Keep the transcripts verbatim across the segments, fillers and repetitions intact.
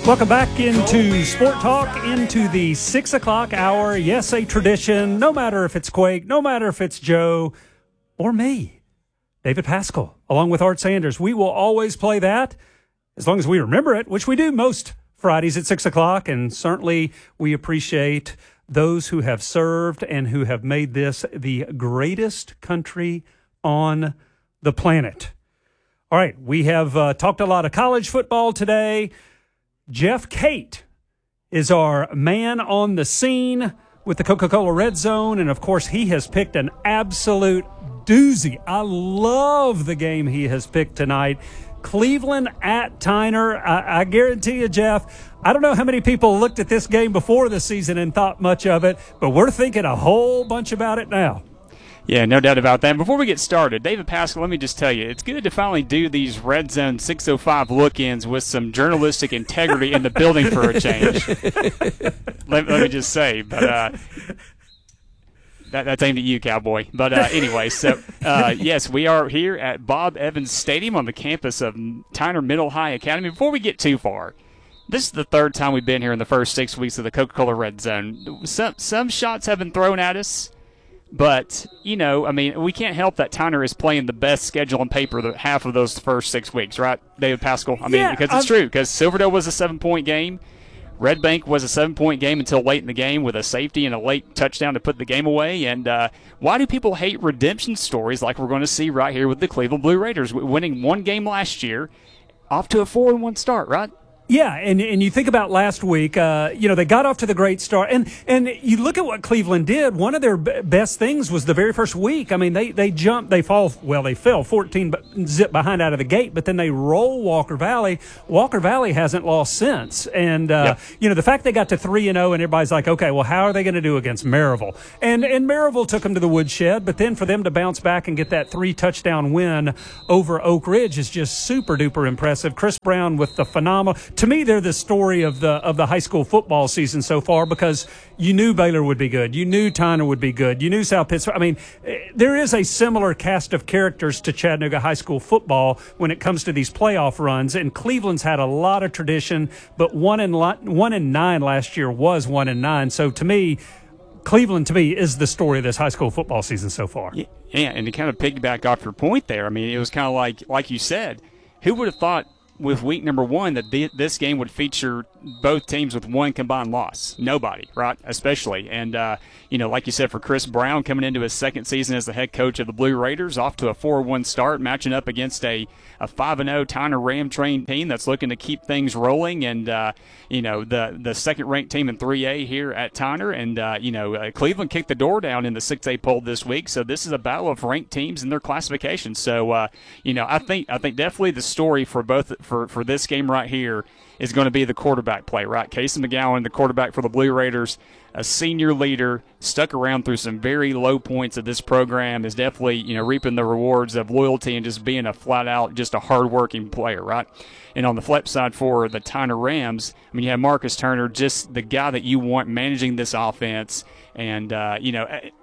Welcome back into Sport Talk, into the six o'clock hour. Yes, a tradition, no matter if it's Quake, no matter if it's Joe or me, David Pascal, along with Art Sanders. We will always play that as long as we remember it, which we do most Fridays at six o'clock. And certainly we appreciate those who have served and who have made this the greatest country on the planet. All right, we have uh, talked a lot of college football today. Jeff Cate is our man on the scene with the Coca-Cola Red Zone, and of course he has picked an absolute doozy. I love the game he has picked tonight. Cleveland at Tyner. I, I guarantee you, Jeff, I don't know how many people looked at this game before the season and thought much of it, but we're thinking a whole bunch about it now. Yeah, no doubt about that. And before we get started, David Pascal, let me just tell you, it's good to finally do these Red Zone six oh five look-ins with some journalistic integrity in the building for a change. let, let me just say, but uh, that, that's aimed at you, Cowboy. But uh, anyway, so uh, yes, we are here at Bob Evans Stadium on the campus of Tyner Middle High Academy. Before we get too far, this is the third time we've been here in the first six weeks of the Coca-Cola Red Zone. Some, some shots have been thrown at us. But, you know, I mean, we can't help that Tyner is playing the best schedule on paper the half of those first six weeks, right, David Pascal? I mean, yeah, because it's I'm, true, because Silverdale was a seven-point game. Red Bank was a seven-point game until late in the game with a safety and a late touchdown to put the game away. And uh, why do people hate redemption stories like we're going to see right here with the Cleveland Blue Raiders, winning one game last year, off to a four and one start, right? Yeah, and, and you think about last week, uh, you know, they got off to the great start. And and you look at what Cleveland did. One of their b- best things was the very first week. I mean, they, they jumped, they fall, well, they fell fourteen zip behind out of the gate, but then they roll Walker Valley. Walker Valley hasn't lost since. And, uh, yeah. you know, the fact they got to three and oh, and everybody's like, okay, well, how are they going to do against Maryville? And, and Maryville took them to the woodshed, but then for them to bounce back and get that three-touchdown win over Oak Ridge is just super-duper impressive. Chris Brown with the phenomenal. To me, they're the story of the of the high school football season so far, because you knew Baylor would be good. You knew Tyner would be good. You knew South Pittsburgh. I mean, there is a similar cast of characters to Chattanooga high school football when it comes to these playoff runs. And Cleveland's had a lot of tradition, but one and one and nine last year was one and nine. So to me, Cleveland, to me, is the story of this high school football season so far. Yeah, and to kind of piggyback off your point there, I mean, it was kind of like, like you said, who would have thought with week number one that the, this game would feature both teams with one combined loss? Nobody, right? Especially. And, uh, you know, like you said, for Chris Brown coming into his second season as the head coach of the Blue Raiders, off to a four one start, matching up against a, a five and oh Tyner Ram trained team that's looking to keep things rolling. And, uh, you know, the, the second-ranked team in three A here at Tyner. And, uh, you know, uh, Cleveland kicked the door down in the six A poll this week. So this is a battle of ranked teams in their classification. So, uh, you know, I think I think definitely the story for both for, for this game right here is going to be the quarterback play, right? Casey McGowan, the quarterback for the Blue Raiders, a senior leader, stuck around through some very low points of this program, is definitely, you know, reaping the rewards of loyalty and just being a flat-out, just a hard-working player, right? And on the flip side for the Tyner Rams, I mean, you have Marcus Turner, just the guy that you want managing this offense. And, uh, you know,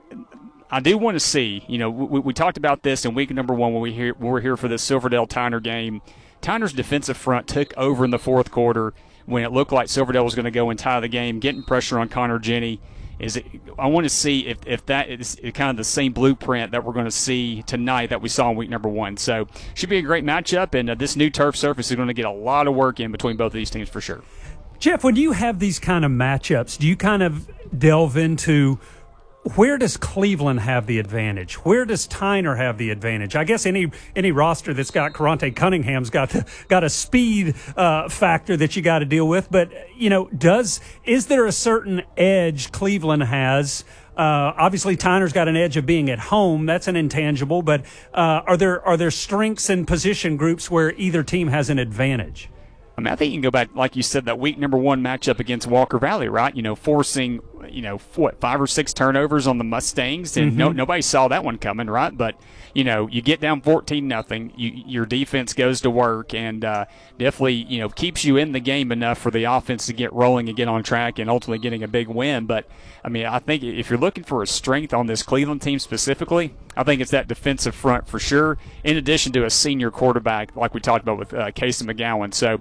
I do want to see, you know, we, we talked about this in week number one when we, hear, when we were here for the Silverdale-Tyner game. Tyner's defensive front took over in the fourth quarter when it looked like Silverdale was going to go and tie the game, getting pressure on Connor Jenny. Is it, I want to see if, if that is kind of the same blueprint that we're going to see tonight that we saw in week number one. So should be a great matchup, and uh, this new turf surface is going to get a lot of work in between both of these teams for sure. Jeff, when you have these kind of matchups, do you kind of delve into where does Cleveland have the advantage? Where does Tyner have the advantage? I guess any any roster that's got Karante Cunningham's got the, got a speed uh, factor that you got to deal with. But you know, does is there a certain edge Cleveland has? Uh, obviously, Tyner's got an edge of being at home. That's an intangible. But uh, are there are there strengths and position groups where either team has an advantage? I mean, I think you can go back, like you said, that week number one matchup against Walker Valley, right? You know, forcing, you know, what, five or six turnovers on the Mustangs, and mm-hmm. no, nobody saw that one coming, right? But, you know, you get down fourteen nothing, you, your defense goes to work, and uh, definitely, you know, keeps you in the game enough for the offense to get rolling and get on track and ultimately getting a big win. But, I mean, I think if you're looking for a strength on this Cleveland team specifically, I think it's that defensive front for sure, in addition to a senior quarterback like we talked about with uh, Casey McGowan. So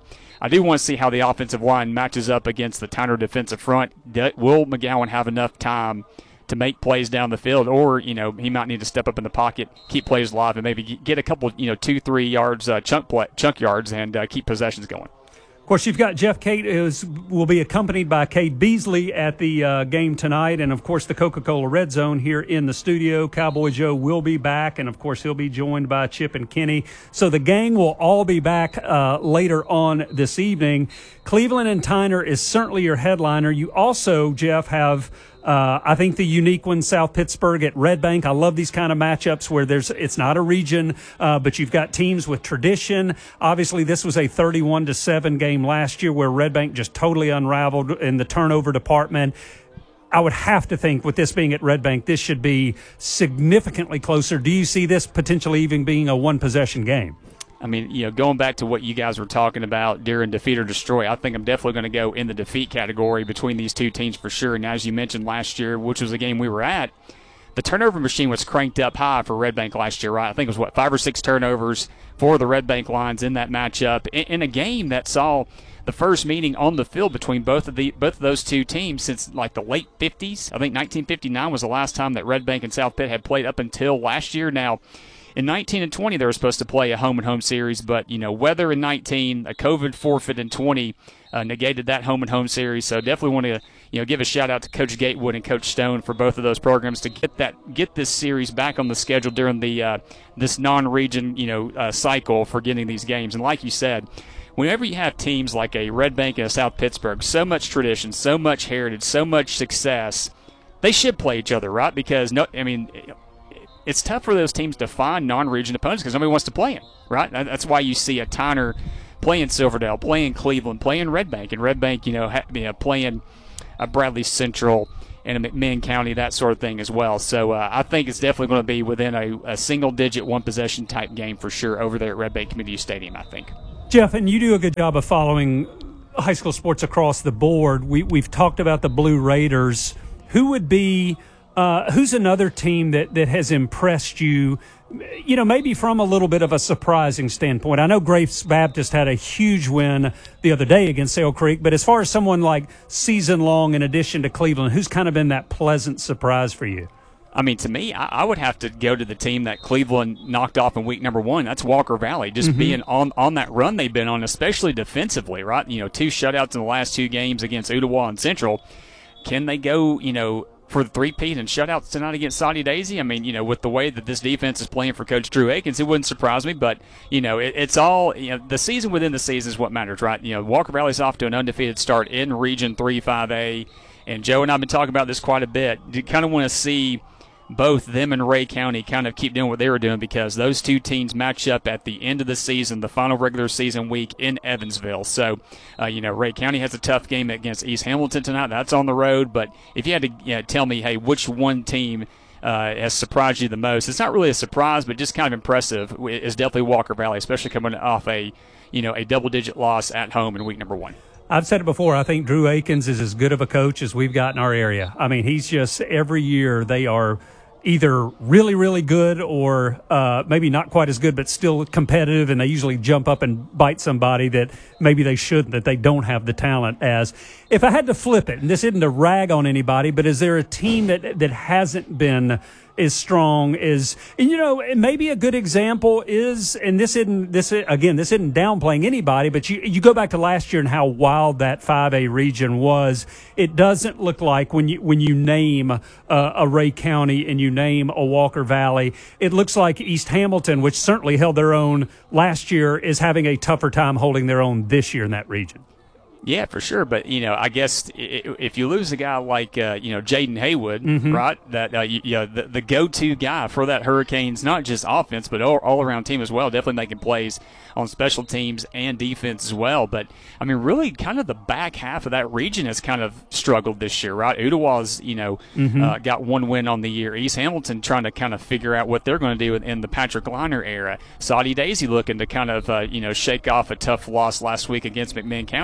I do want to see how the offensive line matches up against the Tyner defensive front. Will McGowan have enough time to make plays down the field, or, you know, he might need to step up in the pocket, keep plays alive, and maybe get a couple, you know, two, three yards, uh, chunk play, chunk yards, and uh, keep possessions going. Of course, you've got Jeff Cade, who will be accompanied by Cade Beasley at the uh, game tonight, and, of course, the Coca-Cola Red Zone here in the studio. Cowboy Joe will be back, and, of course, he'll be joined by Chip and Kenny. So the gang will all be back uh, later on this evening. Cleveland and Tyner is certainly your headliner. You also, Jeff, have – Uh, I think the unique one, South Pittsburgh at Red Bank. I love these kind of matchups where there's it's not a region, uh, but you've got teams with tradition. Obviously, this was a thirty-one to seven game last year where Red Bank just totally unraveled in the turnover department. I would have to think with this being at Red Bank, this should be significantly closer. Do you see this potentially even being a one-possession game? I mean, you know, going back to what you guys were talking about during Defeat or Destroy, I think I'm definitely going to go in the defeat category between these two teams for sure. And as you mentioned last year, which was a game we were at, the turnover machine was cranked up high for Red Bank last year, right? I think it was, what, five or six turnovers for the Red Bank Lions in that matchup, in, in a game that saw the first meeting on the field between both of the both of those two teams since like the late fifties. I think nineteen fifty-nine was the last time that Red Bank and South Pitt had played up until last year. Now, in nineteen and twenty, they were supposed to play a home-and-home series, but, you know, weather in nineteen, a COVID forfeit in twenty uh, negated that home-and-home series. So definitely want to, you know, give a shout-out to Coach Gatewood and Coach Stone for both of those programs to get that get this series back on the schedule during the uh, this non-region, you know, uh, cycle for getting these games. And like you said, whenever you have teams like a Red Bank and a South Pittsburgh, so much tradition, so much heritage, so much success, they should play each other, right? Because, no, I mean – it's tough for those teams to find non-region opponents because nobody wants to play them, right? That's why you see a Tyner playing Silverdale, playing Cleveland, playing Red Bank, and Red Bank, you know, ha- you know playing a Bradley Central and a McMinn County, that sort of thing as well. So uh, I think it's definitely going to be within a, a single-digit, one-possession type game for sure over there at Red Bank Community Stadium, I think. Jeff, and you do a good job of following high school sports across the board. We, we've talked about the Blue Raiders. Who would be – Uh, who's another team that, that has impressed you, you know, maybe from a little bit of a surprising standpoint? I know Grace Baptist had a huge win the other day against Sale Creek, but as far as someone like season-long in addition to Cleveland, who's kind of been that pleasant surprise for you? I mean, to me, I, I would have to go to the team that Cleveland knocked off in week number one. That's Walker Valley, just mm-hmm. being on, on that run they've been on, especially defensively, right? You know, two shutouts in the last two games against Ooltewah and Central. Can they go, you know, for the three-peat and shutouts tonight against Saudi Daisy? I mean, you know, with the way that this defense is playing for Coach Drew Akins, it wouldn't surprise me. But, you know, it, it's all, you know, the season within the season is what matters, right? You know, Walker Valley's off to an undefeated start in Region three five A. And Joe and I have been talking about this quite a bit. You kind of want to see both them and Ray County kind of keep doing what they were doing because those two teams match up at the end of the season, the final regular season week in Evansville. So, uh, you know, Ray County has a tough game against East Hamilton tonight. That's on the road. But if you had to you know, tell me, hey, which one team uh, has surprised you the most, it's not really a surprise, but just kind of impressive is definitely Walker Valley, especially coming off a, you know, a double-digit loss at home in week number one. I've said it before. I think Drew Akins is as good of a coach as we've got in our area. I mean, he's just every year they are either really, really good or uh, maybe not quite as good, but still competitive, and they usually jump up and bite somebody that maybe they shouldn't, that they don't have the talent as. If I had to flip it, and this isn't a rag on anybody, but is there a team that that hasn't been as strong as, and you know, maybe a good example is, and this isn't, this again, this isn't downplaying anybody, but you, you go back to last year and how wild that five A region was. It doesn't look like when you, when you name uh, a Ray County and you name a Walker Valley, it looks like East Hamilton, which certainly held their own last year, is having a tougher time holding their own this year in that region. Yeah, for sure. But, you know, I guess if you lose a guy like, uh, you know, Jaden Haywood, mm-hmm. right, that, uh, you, you know, the, the go-to guy for that Hurricanes, not just offense, but all, all-around team as well, definitely making plays on special teams and defense as well. But, I mean, really kind of the back half of that region has kind of struggled this year, right? Ooltewah's, you know, mm-hmm. uh, got one win on the year. East Hamilton trying to kind of figure out what they're going to do in the Patrick Liner era. Saudi Daisy looking to kind of, uh, you know, shake off a tough loss last week against McMinn County. So,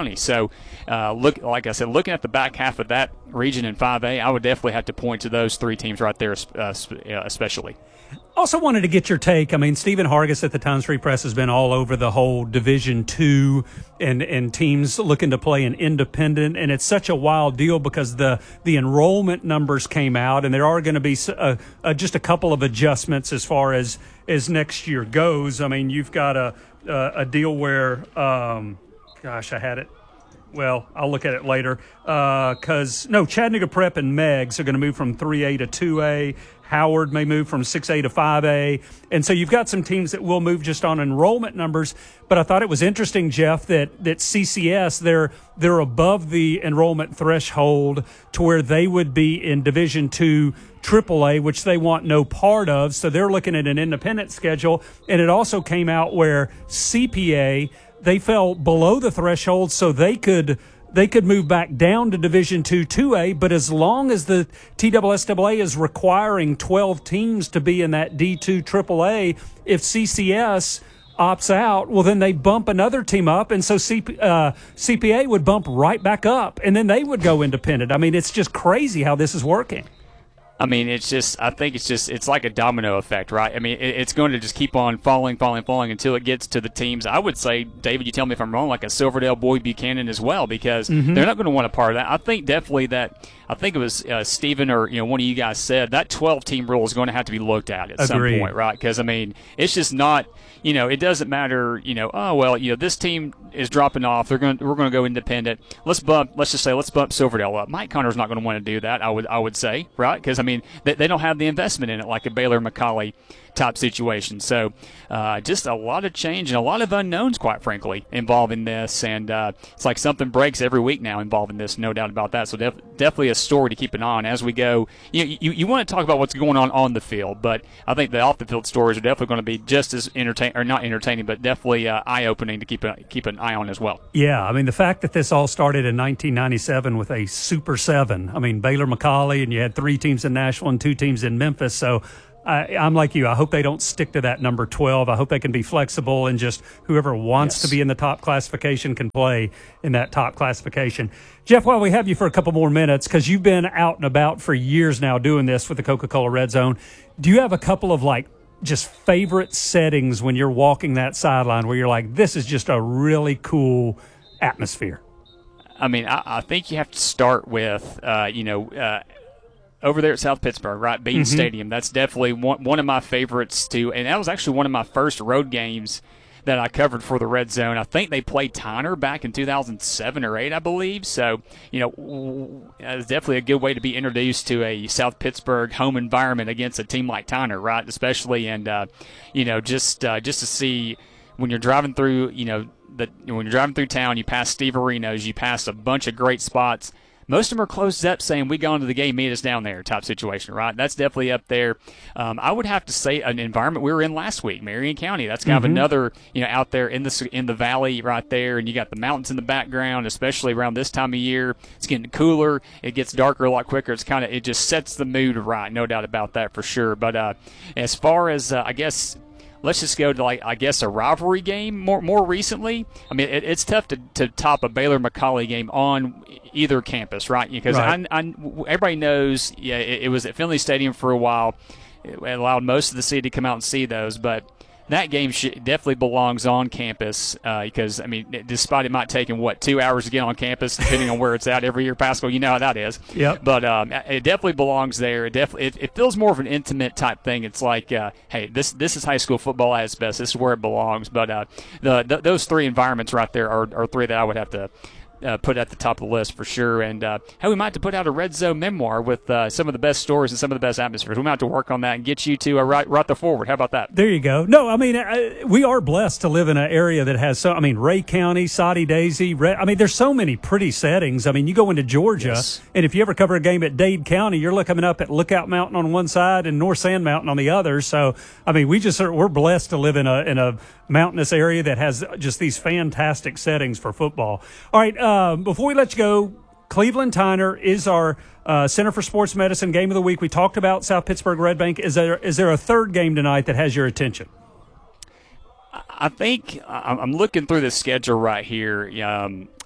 So, uh, look, like I said, looking at the back half of that region in five A, I would definitely have to point to those three teams right there, uh, especially. Also wanted to get your take. I mean, Stephen Hargis at the Times Free Press has been all over the whole Division Two and and teams looking to play an independent, and it's such a wild deal because the the enrollment numbers came out, and there are going to be a, a, just a couple of adjustments as far as as next year goes. I mean, you've got a a, a deal where, um, gosh, I had it. Well, I'll look at it later because, uh, no, Chattanooga Prep and Megs are going to move from three A to two A. Howard may move from six A to five A. And so you've got some teams that will move just on enrollment numbers. But I thought it was interesting, Jeff, that, that C C S, they're, they're above the enrollment threshold to where they would be in Division two triple A, which they want no part of. So they're looking at an independent schedule. And it also came out where C P A, they fell below the threshold so they could they could move back down to Division two two A, but as long as the T S S A A is requiring twelve teams to be in that D two triple A, if C C S opts out, well, then they bump another team up, and so C P, uh, C P A would bump right back up, and then they would go independent. I mean, it's just crazy how this is working. I mean, it's just, I think it's just, it's like a domino effect, right? I mean, it, it's going to just keep on falling, falling, falling until it gets to the teams. I would say, David, you tell me if I'm wrong, like a Silverdale, Boyd Buchanan as well, because mm-hmm. they're not going to want a part of that. I think definitely that, I think it was uh, Stephen or, you know, one of you guys said that twelve-team rule is going to have to be looked at at Agreed. some point, right? Because, I mean, it's just not, you know, it doesn't matter, you know, oh, well, you know, this team is dropping off. They're going, we're going to go independent. Let's bump, let's just say, let's bump Silverdale up. Mike Connor's not going to want to do that, I would, I would say, right? Because, I mean, they, they don't have the investment in it like a Baylor McCallie type situation. So uh, just a lot of change and a lot of unknowns, quite frankly, involving this. And uh, it's like something breaks every week now involving this, no doubt about that. So def- definitely a story to keep an eye on as we go. You, know, you you want to talk about what's going on on the field, but I think the off-the-field stories are definitely going to be just as entertaining, or not entertaining, but definitely uh, eye-opening to keep, a, keep an eye on as well. Yeah, I mean, the fact that this all started in nineteen ninety-seven with a Super Seven. I mean, Baylor McCallie, and you had three teams in Nashville and two teams in Memphis. So I, I'm like you. I hope they don't stick to that number twelve. I hope they can be flexible and just whoever wants yes. to be in the top classification can play in that top classification. Jeff, while we have you for a couple more minutes, because you've been out and about for years now doing this with the Coca-Cola Red Zone, do you have a couple of like just favorite settings when you're walking that sideline where you're like, this is just a really cool atmosphere? I mean, I, I think you have to start with, uh, you know, uh, over there at South Pittsburgh, right, Bean mm-hmm. Stadium. That's definitely one, one of my favorites, too. And that was actually one of my first road games that I covered for the Red Zone. I think they played Tyner back in two thousand seven or eight, I believe. So, you know, it's definitely a good way to be introduced to a South Pittsburgh home environment against a team like Tyner, right, especially. And, uh, you know, just uh, just to see when you're driving through, you know, the, when you're driving through town, you pass Steve Areno's, you pass a bunch of great spots. Most of them are closed up saying, we go into the game, meet us down there type situation, right? That's definitely up there. Um, I would have to say an environment we were in last week, Marion County. That's kind mm-hmm. of another, you know, out there in the in the valley right there, and you got the mountains in the background, especially around this time of year. It's getting cooler. It gets darker a lot quicker. It's kind of, it just sets the mood right, no doubt about that for sure. But uh, as far as, uh, I guess, let's just go to, like, I guess, a rivalry game more more recently. I mean, it, it's tough to, to top a Baylor McCallie game on either campus, right? Because right. I, I, everybody knows, yeah, it, it was at Finley Stadium for a while. It allowed most of the city to come out and see those, but that game should, definitely belongs on campus uh, because, I mean, despite it might take him, what, two hours to get on campus, depending on where it's at every year, Pascal, you know how that is. Yep. But um, it definitely belongs there. It definitely it, it feels more of an intimate type thing. It's like, uh, hey, this this is high school football at its best. This is where it belongs. But uh, the, the those three environments right there are, are three that I would have to Uh, put at the top of the list for sure. And uh, hey, we might have to put out a Red Zone memoir with uh, some of the best stories and some of the best atmospheres. We might have to work on that and get you to uh, write, write the forward. How about that? There you go. No, I mean, I, we are blessed to live in an area that has so, I mean, Ray County, Soddy Daisy, Red, I mean, there's so many pretty settings. I mean, you go into Georgia, yes. and if you ever cover a game at Dade County, you're looking up at Lookout Mountain on one side and North Sand Mountain on the other. So, I mean, we just are, we're blessed to live in a in a mountainous area that has just these fantastic settings for football. All right, um, before we let you go, Cleveland Tyner is our uh, Center for Sports Medicine game of the week. We talked about South Pittsburgh Red Bank. Is there is there a third game tonight that has your attention? I think I'm looking through the schedule right here. Um,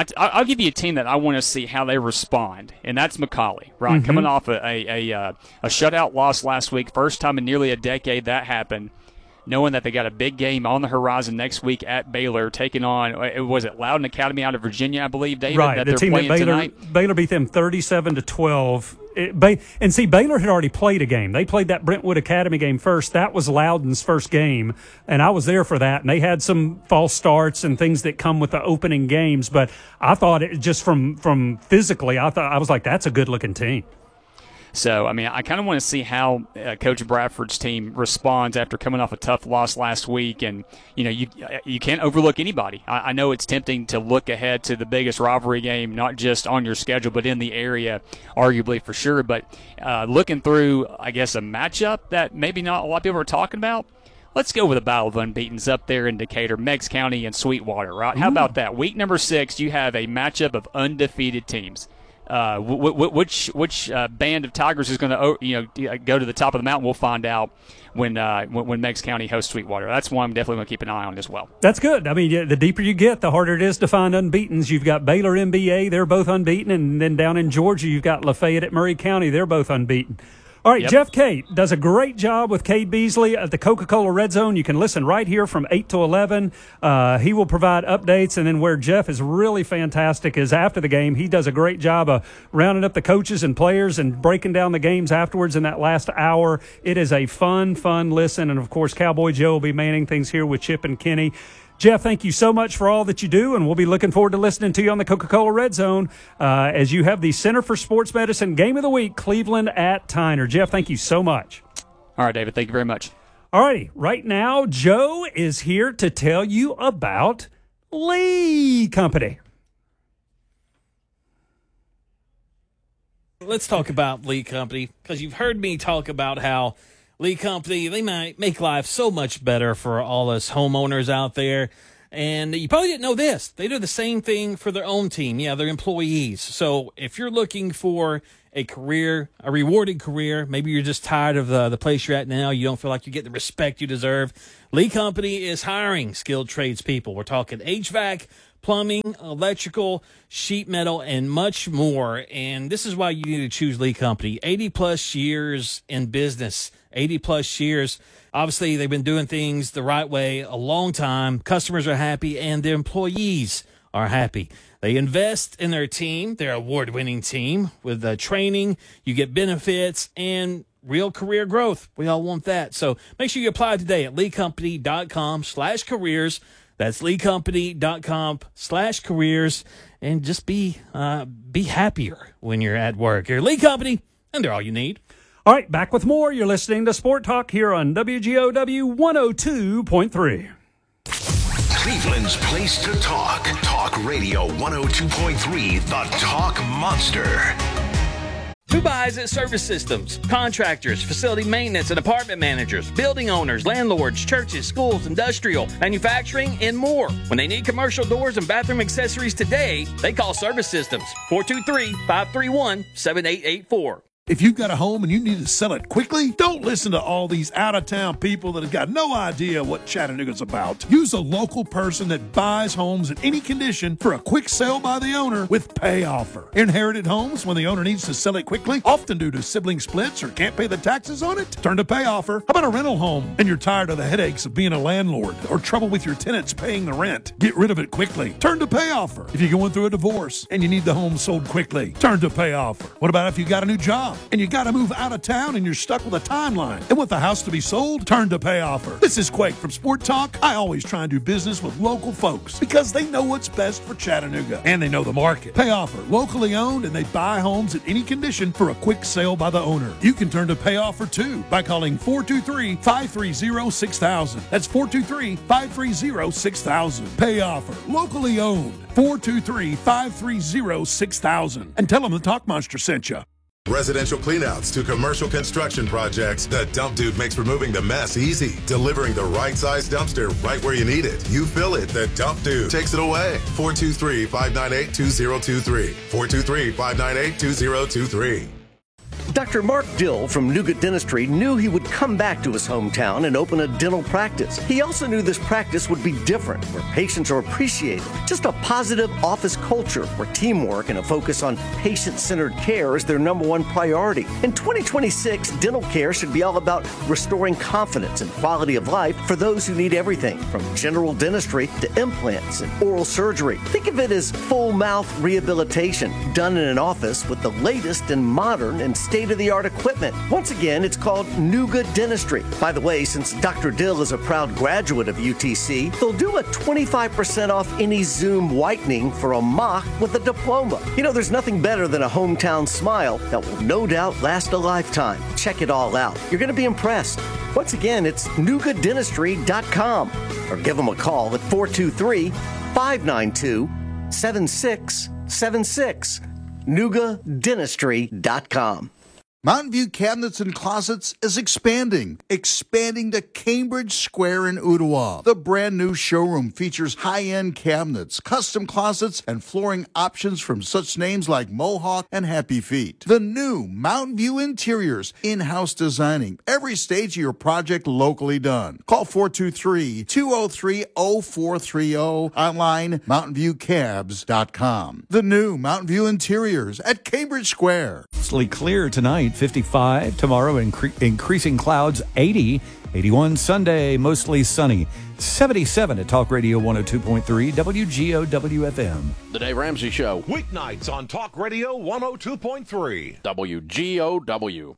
I, I'll give you a team that I want to see how they respond, and that's McCallie, right? Mm-hmm. Coming off a a, a a shutout loss last week, first time in nearly a decade that happened. Knowing that they got a big game on the horizon next week at Baylor, taking on, was it Loudon Academy out of Virginia, I believe, David, right, that the they're team playing that Baylor, tonight? Baylor beat them thirty-seven to twelve. It, ba- and see, Baylor had already played a game. They played that Brentwood Academy game first. That was Loudon's first game, and I was there for that. And they had some false starts and things that come with the opening games. But I thought it just from from physically, I thought I was like, that's a good looking team. So, I mean, I kind of want to see how uh, Coach Bradford's team responds after coming off a tough loss last week. And, you know, you you can't overlook anybody. I, I know it's tempting to look ahead to the biggest rivalry game, not just on your schedule, but in the area, arguably for sure. But uh, looking through, I guess, a matchup that maybe not a lot of people are talking about, let's go with a battle of unbeatens up there in Decatur, Meigs County and Sweetwater, right? Ooh. How about that? Week number six, you have a matchup of undefeated teams. Uh, w- w- which which uh, band of Tigers is going to you know go to the top of the mountain? We'll find out when uh, when, when Meigs County hosts Sweetwater. That's one I'm definitely going to keep an eye on as well. That's good. I mean, the deeper you get, the harder it is to find unbeatens. You've got Baylor M B A; they're both unbeaten, and then down in Georgia, you've got Lafayette at Murray County; they're both unbeaten. All right, yep. Jeff Cade does a great job with Cade Beasley at the Coca-Cola Red Zone. You can listen right here from eight to eleven. Uh, he will provide updates, and then where Jeff is really fantastic is after the game. He does a great job of rounding up the coaches and players and breaking down the games afterwards in that last hour. It is a fun, fun listen, and, of course, Cowboy Joe will be manning things here with Chip and Kenny. Jeff, thank you so much for all that you do, and we'll be looking forward to listening to you on the Coca-Cola Red Zone uh, as you have the Center for Sports Medicine Game of the Week, Cleveland at Tyner. Jeff, thank you so much. All right, David, thank you very much. All righty, right now, Joe is here to tell you about Lee Company. Let's talk about Lee Company, because you've heard me talk about how Lee Company, they might make life so much better for all us homeowners out there. And you probably didn't know this. They do the same thing for their own team. Yeah, their employees. So if you're looking for a career, a rewarding career, maybe you're just tired of the, the place you're at now, you don't feel like you get the respect you deserve, Lee Company is hiring skilled tradespeople. We're talking H V A C, plumbing, electrical, sheet metal, and much more. And this is why you need to choose Lee Company. eighty plus years in business, eighty plus years. Obviously, they've been doing things the right way a long time. Customers are happy, and their employees are happy. They invest in their team, their award-winning team, with the training. You get benefits and real career growth. We all want that. So make sure you apply today at leecompany.com slash careers. That's leecompany.com slash careers. And just be uh, be happier when you're at work. You're Lee Company, and they're all you need. All right, back with more. You're listening to Sport Talk here on W G O W one oh two point three. Cleveland's place to talk. Talk Radio one oh two point three, the Talk Monster. Who buys at Service Systems? Contractors, facility maintenance and apartment managers, building owners, landlords, churches, schools, industrial, manufacturing, and more. When they need commercial doors and bathroom accessories today, they call Service Systems. four two three, five three one, seven eight eight four. If you've got a home and you need to sell it quickly, don't listen to all these out-of-town people that have got no idea what Chattanooga's about. Use a local person that buys homes in any condition for a quick sale by the owner with Pay Offer. Inherited homes, when the owner needs to sell it quickly, often due to sibling splits or can't pay the taxes on it, turn to Pay Offer. How about a rental home and you're tired of the headaches of being a landlord or trouble with your tenants paying the rent? Get rid of it quickly. Turn to Pay Offer. If you're going through a divorce and you need the home sold quickly, turn to Pay Offer. What about if you got a new job and you got to move out of town and you're stuck with a timeline and want the house to be sold? Turn to Pay Offer. This is Quake from Sport Talk. I always try and do business with local folks because they know what's best for Chattanooga and they know the market. Pay Offer, locally owned, and they buy homes in any condition for a quick sale by the owner. You can turn to Pay Offer too by calling four two three, five three zero, six thousand. That's four two three, five three zero, six thousand. Pay Offer, locally owned. four two three, five three zero, six thousand. And tell them the Talk Monster sent you. Residential cleanouts to commercial construction projects, the Dump Dude makes removing the mess easy, delivering the right size dumpster right where you need it. You fill it, the Dump Dude takes it away. four two three, five nine eight, two zero two three. four two three, five nine eight, two zero two three. Doctor Mark Dill from Nuga Dentistry knew he would come back to his hometown and open a dental practice. He also knew this practice would be different, where patients are appreciated. Just a positive office culture where teamwork and a focus on patient-centered care is their number one priority. In twenty twenty-six, dental care should be all about restoring confidence and quality of life for those who need everything from general dentistry to implants and oral surgery. Think of it as full mouth rehabilitation done in an office with the latest and modern and state-of-the-art equipment. Once again, it's called Nuga Dentistry. By the way, since Doctor Dill is a proud graduate of U T C, they'll do a twenty-five percent off any Zoom whitening for a mock with a diploma. You know, there's nothing better than a hometown smile that will no doubt last a lifetime. Check it all out. You're going to be impressed. Once again, it's nuga dentistry dot com or give them a call at four two three, five nine two, seven six seven six. nuga dentistry dot com. Mountain View Cabinets and Closets is expanding, expanding to Cambridge Square in Ottawa. The brand new showroom features high-end cabinets, custom closets, and flooring options from such names like Mohawk and Happy Feet. The new Mountain View Interiors, in-house designing, every stage of your project locally done. Call four two three, two oh three, oh four three oh, online mountain view cabs dot com. The new Mountain View Interiors at Cambridge Square. Mostly clear tonight, fifty-five. Tomorrow, incre- increasing clouds, eighty. eighty-one Sunday, mostly sunny. seventy-seven at Talk Radio one oh two point three, W G O W F M. The Dave Ramsey Show. Weeknights on Talk Radio one oh two point three. W G O W.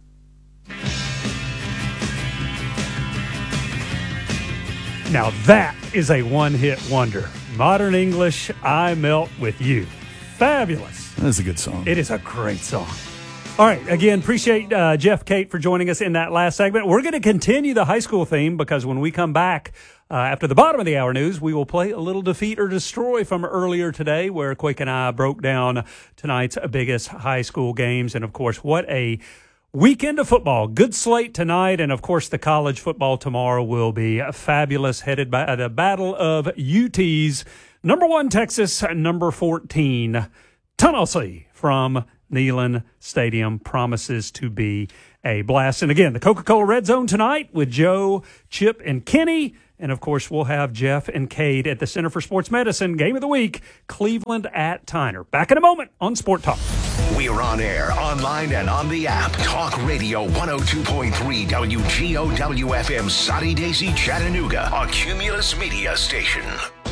Now that is a one-hit wonder. Modern English, I Melt With You. Fabulous. That's a good song. It is a great song. All right. Again, appreciate uh, Jeff Kate for joining us in that last segment. We're going to continue the high school theme because when we come back uh, after the bottom of the hour news, we will play a little Defeat or Destroy from earlier today where Quake and I broke down tonight's biggest high school games. And, of course, what a weekend of football. Good slate tonight. And, of course, the college football tomorrow will be fabulous, headed by the battle of U T's. Number one, Texas. Number fourteen, Tennessee from Neyland Stadium. Promises to be a blast. And again, the Coca-Cola Red Zone tonight with Joe, Chip, and Kenny. And, of course, we'll have Jeff and Cade at the Center for Sports Medicine. Game of the week, Cleveland at Tyner. Back in a moment on Sport Talk. We're on air, online, and on the app. Talk Radio one oh two point three W G O W F M, Sunny Daisy, Chattanooga, a Cumulus Media station.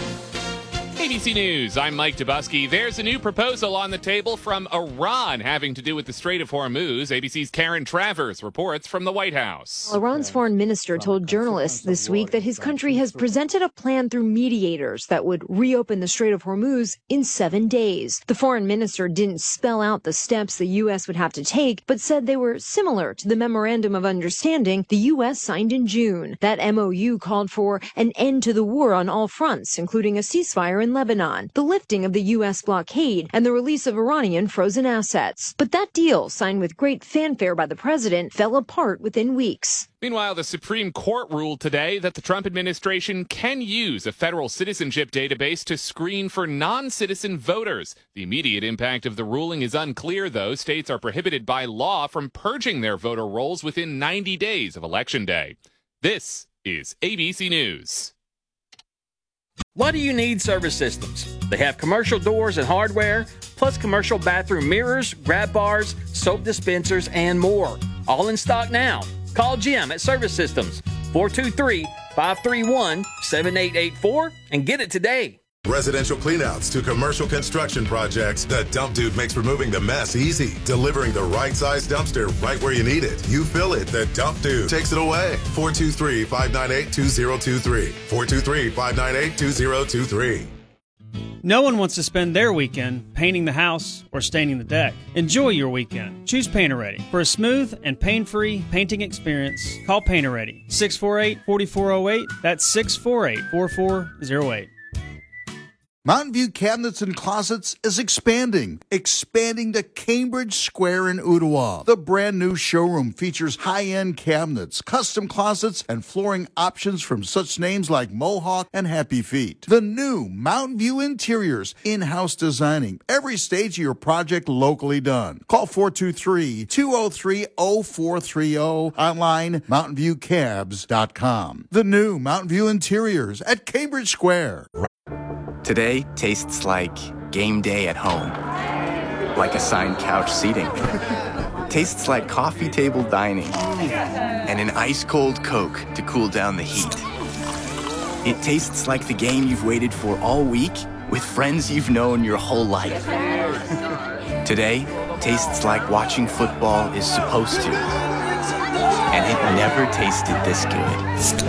A B C News, I'm Mike Dubusky. There's a new proposal on the table from Iran having to do with the Strait of Hormuz. A B C's Karen Travers reports from the White House. Iran's foreign minister told journalists this week that his country has presented a plan through mediators that would reopen the Strait of Hormuz in seven days. The foreign minister didn't spell out the steps the U S would have to take, but said they were similar to the Memorandum of Understanding the U S signed in June. That M O U called for an end to the war on all fronts, including a ceasefire in Lebanon, the lifting of the U S blockade, and the release of Iranian frozen assets. But that deal, signed with great fanfare by the president, fell apart within weeks. Meanwhile, the Supreme Court ruled today that the Trump administration can use a federal citizenship database to screen for non-citizen voters. The immediate impact of the ruling is unclear, though. States are prohibited by law from purging their voter rolls within ninety days of Election Day. This is A B C News. Why do you need Service Systems? They have commercial doors and hardware, plus commercial bathroom mirrors, grab bars, soap dispensers, and more. All in stock now. Call Jim at Service Systems, four two three, five three one, seven eight eight four, and get it today. Residential cleanouts to commercial construction projects, the Dump Dude makes removing the mess easy. Delivering the right size dumpster right where you need it. You fill it, the Dump Dude takes it away. four two three, five nine eight, two zero two three. four two three, five nine eight, two zero two three. No one wants to spend their weekend painting the house or staining the deck. Enjoy your weekend. Choose Painter Ready. For a smooth and pain-free painting experience, call Painter Ready. six four eight, four four zero eight. That's six four eight, four four zero eight. Mountain View Cabinets and Closets is expanding, expanding to Cambridge Square in Ottawa. The brand new showroom features high-end cabinets, custom closets, and flooring options from such names like Mohawk and Happy Feet. The new Mountain View Interiors, in-house designing, every stage of your project locally done. Call four two three, two oh three, oh four three oh, online mountain view cabs dot com. The new Mountain View Interiors at Cambridge Square. Today tastes like game day at home, like assigned couch seating. Tastes like coffee table dining and an ice-cold Coke to cool down the heat. It tastes like the game you've waited for all week with friends you've known your whole life. Today tastes like watching football is supposed to, and it never tasted this good.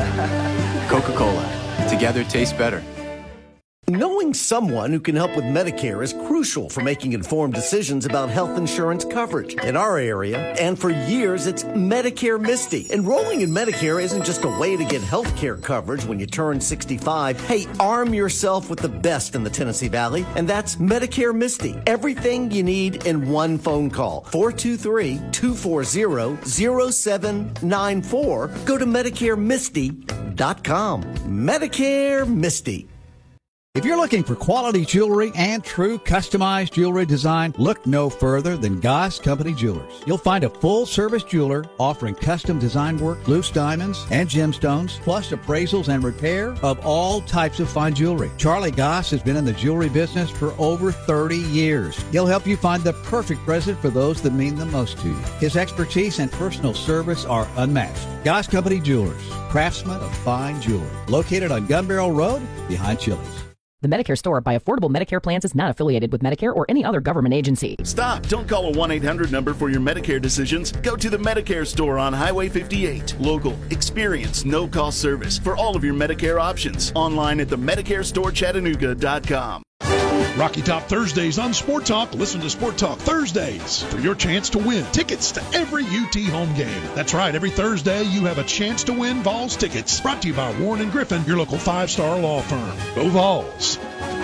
Coca-Cola, together tastes better. Knowing someone who can help with Medicare is crucial for making informed decisions about health insurance coverage. In our area, and for years, it's Medicare Misty. Enrolling in Medicare isn't just a way to get health care coverage when you turn sixty-five. Hey, arm yourself with the best in the Tennessee Valley, and that's Medicare Misty. Everything you need in one phone call. four two three, two four zero, zero seven nine four. Go to medicare misty dot com. Medicare Misty. If you're looking for quality jewelry and true customized jewelry design, look no further than Goss Company Jewelers. You'll find a full-service jeweler offering custom design work, loose diamonds, and gemstones, plus appraisals and repair of all types of fine jewelry. Charlie Goss has been in the jewelry business for over thirty years. He'll help you find the perfect present for those that mean the most to you. His expertise and personal service are unmatched. Goss Company Jewelers, craftsmen of fine jewelry. Located on Gun Barrel Road, behind Chili's. The Medicare Store by Affordable Medicare Plans is not affiliated with Medicare or any other government agency. Stop! Don't call a one eight hundred number for your Medicare decisions. Go to the Medicare Store on Highway fifty-eight. Local, experienced, no-cost service for all of your Medicare options. Online at the medicare store chattanooga dot com. Rocky Top Thursdays on Sport Talk. Listen to Sport Talk Thursdays for your chance to win tickets to every U T home game. That's right, every Thursday you have a chance to win Vols tickets. Brought to you by Warren and Griffin, your local five-star law firm. Go Vols.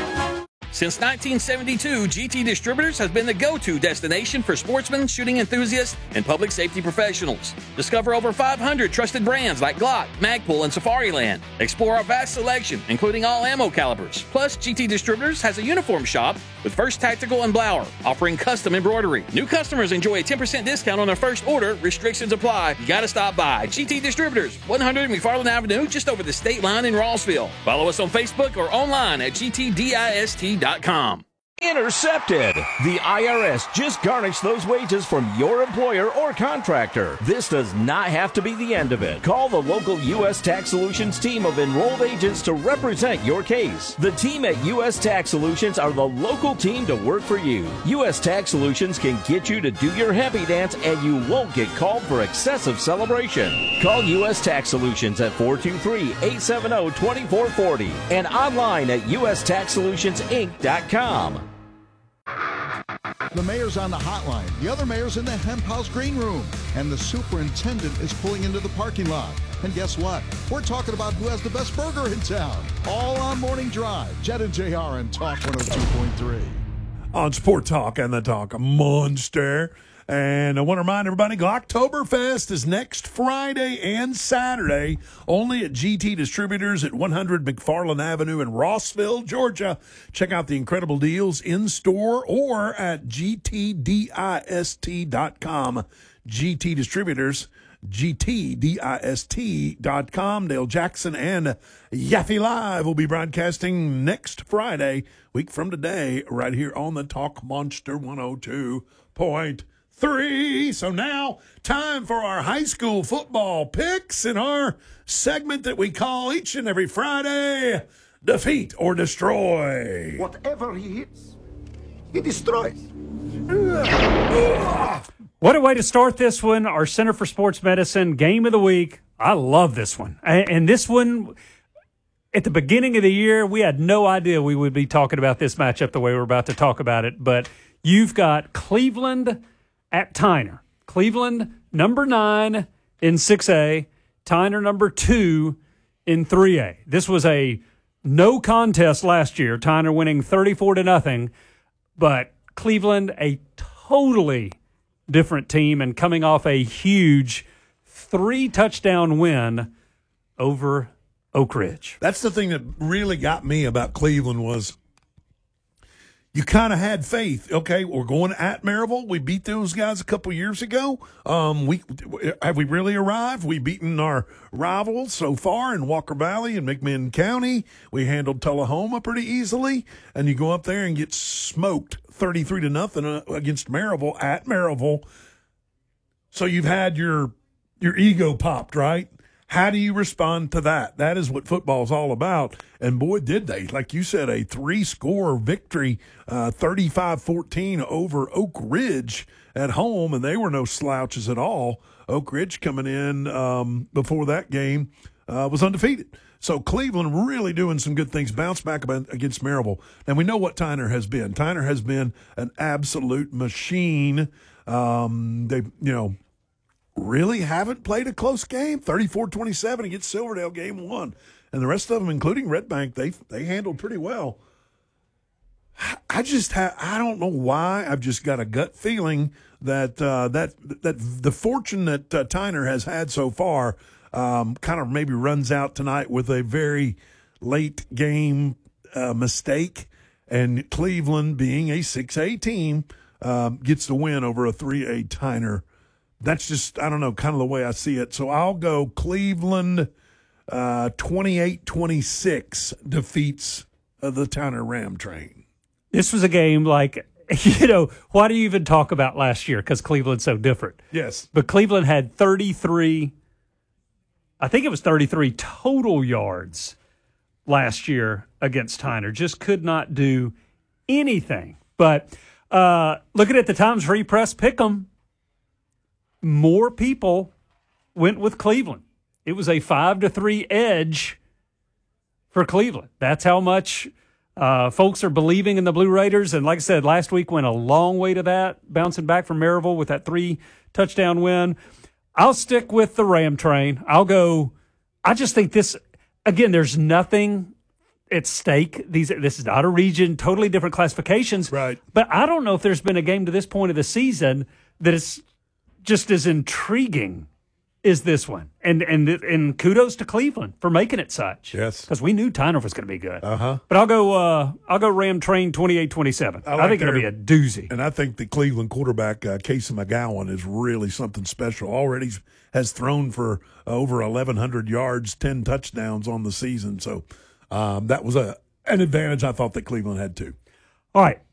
Since nineteen seventy-two, G T Distributors has been the go-to destination for sportsmen, shooting enthusiasts, and public safety professionals. Discover over five hundred trusted brands like Glock, Magpul, and Safariland. Explore our vast selection, including all ammo calibers. Plus, G T Distributors has a uniform shop with First Tactical and Blower, offering custom embroidery. New customers enjoy a ten percent discount on their first order. Restrictions apply. You gotta stop by. G T Distributors, one hundred McFarland Avenue, just over the state line in Rossville. Follow us on Facebook or online at G T dist dot com. Intercepted. The I R S just garnished those wages from your employer or contractor. This does not have to be the end of it. Call the local U S Tax Solutions team of enrolled agents to represent your case. The team at U S Tax Solutions are the local team to work for you. U S Tax Solutions can get you to do your happy dance and you won't get called for excessive celebration. Call U S Tax Solutions at four two three, eight seven zero, two four four zero and online at U S tax solutions inc dot com. The mayor's on the hotline. The other mayor's in the Hemp House green room. And the superintendent is pulling into the parking lot. And guess what? We're talking about who has the best burger in town. All on Morning Drive. Jed and J R and Talk one oh two point three. On Sport Talk and the Talk Monster. And I want to remind everybody, Glocktoberfest is next Friday and Saturday, only at G T Distributors at one hundred McFarland Avenue in Rossville, Georgia. Check out the incredible deals in store or at G T dist dot com. G T Distributors, G T dist dot com. Dale Jackson and Yaffe Live will be broadcasting next Friday, week from today, right here on the Talk Monster one oh two point three. So now, time for our high school football picks in our segment that we call each and every Friday, Defeat or Destroy. Whatever he hits, he destroys. What a way to start this one. Our Center for Sports Medicine Game of the Week. I love this one. And this one, at the beginning of the year, we had no idea we would be talking about this matchup the way we're about to talk about it. But you've got Cleveland at Tyner. Cleveland, number nine in six A. Tyner, number two in three A. This was a no contest last year. Tyner winning thirty-four to nothing, but Cleveland a totally different team and coming off a huge three touchdown win over Oak Ridge. That's the thing that really got me about Cleveland was you kind of had faith. Okay, we're going at Maryville. We beat those guys a couple years ago. Um, we have we really arrived? We beaten our rivals so far in Walker Valley and McMinn County. We handled Tullahoma pretty easily, and you go up there and get smoked thirty-three to nothing against Maryville at Maryville. So you've had your your ego popped, right? How do you respond to that? That is what football is all about. And, boy, did they. Like you said, a three-score victory, uh, thirty-five fourteen over Oak Ridge at home, and they were no slouches at all. Oak Ridge coming in um, before that game uh, was undefeated. So Cleveland really doing some good things, bounce back against Maryville. And we know what Tyner has been. Tyner has been an absolute machine. Um, they, you know, really haven't played a close game. thirty-four twenty-seven against Silverdale, game one. And the rest of them, including Red Bank, they they handled pretty well. I just have, I don't know why. I've just got a gut feeling that uh, that that the fortune that uh, Tyner has had so far um, kind of maybe runs out tonight with a very late game uh, mistake. And Cleveland, being a six A team, um, gets the win over a three A Tyner. That's just, I don't know, kind of the way I see it. So I'll go Cleveland uh, twenty-eight twenty-six defeats uh, the Tyner Ram Train. This was a game like, you know, why do you even talk about last year? Because Cleveland's so different. Yes. But Cleveland had thirty-three, I think it was thirty-three total yards last year against Tyner. Just could not do anything. But uh, looking at the Times Free Press pick'em, more people went with Cleveland. It was a five to three edge for Cleveland. That's how much uh, folks are believing in the Blue Raiders. And like I said, last week went a long way to that, bouncing back from Maryville with that three touchdown win. I'll stick with the Ram Train. I'll go. I just think this, again, there's nothing at stake. These this is not a region, totally different classifications. Right. But I don't know if there's been a game to this point of the season that is just as intriguing as this one. And and and kudos to Cleveland for making it such. Yes. Because we knew Tyner was going to be good. Uh-huh. But I'll go uh, I'll go Ram Train twenty-eight twenty-seven. I, like I think their, it'll be a doozy. And I think the Cleveland quarterback, uh, Casey McGowan, is really something special. Already has thrown for over eleven hundred yards, ten touchdowns on the season. So um, that was a an advantage I thought that Cleveland had too. All right.